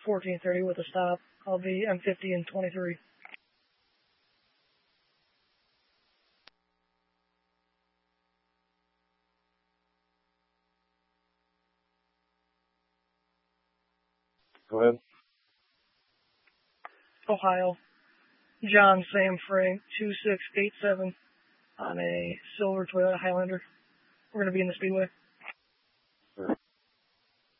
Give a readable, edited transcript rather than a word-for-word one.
1430 with a stop. I'll be M50 and 23. Go ahead. Ohio. John Sam Frank 2687 on a silver Toyota Highlander. We're going to be in the Speedway.